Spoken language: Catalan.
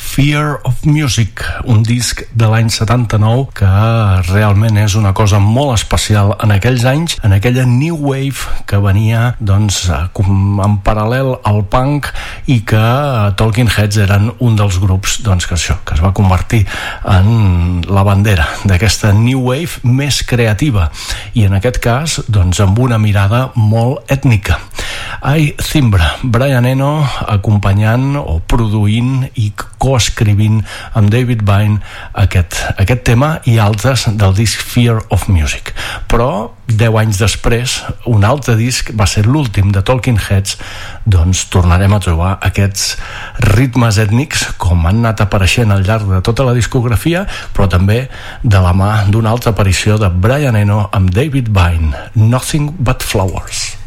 Fear of Music, un disc de l'any 79 que realment és una cosa molt especial en aquells anys, en aquella new wave que venia doncs en paral·lel al punk i que Talking Heads eren un dels grups doncs, que es va convertir en la bandera d'aquesta new wave més creativa i en aquest cas doncs amb una mirada molt ètnica. Ai Zimbra, Brian Eno acompanyant o produint i coescrivint amb David Byrne aquest tema i altres del disc Fear of Music. Però 10 anys després, un altre disc va ser l'últim de Talking Heads, doncs tornarem a trobar aquests ritmes ètnics com han anat apareixent al llarg de tota la discografia, però també de la mà d'una altra aparició de Brian Eno amb David Byrne, Nothing But Flowers.